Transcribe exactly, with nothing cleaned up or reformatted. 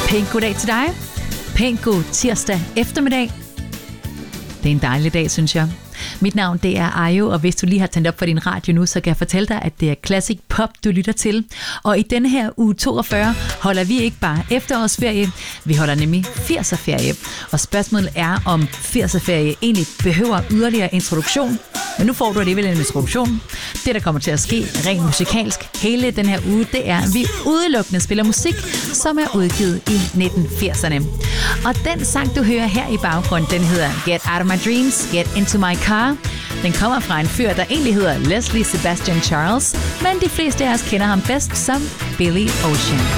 Pænt god dag til dig. Pænt god tirsdag eftermiddag. Det er en dejlig dag, synes jeg. Mit navn det er Ayo, og hvis du lige har tændt op for din radio nu, så kan jeg fortælle dig, at det er Classic Pop, du lytter til. Og i denne her uge toogfyrre holder vi ikke bare efterårsferie, vi holder nemlig firserferie. Og spørgsmålet er, om firserferie egentlig behøver yderligere introduktion. Men nu får du alligevel en introduktion. Det, der kommer til at ske rent musikalsk hele den her uge, det er, at vi udelukkende spiller musik, som er udgivet i nitten firserne. Og den sang, du hører her i baggrunden, den hedder Get Out of My Dreams, Get Into My Car. Den kommer fra en fyr, der egentlig hedder Leslie Sebastian Charles, men de fleste af os kender ham bedst som Billy Ocean.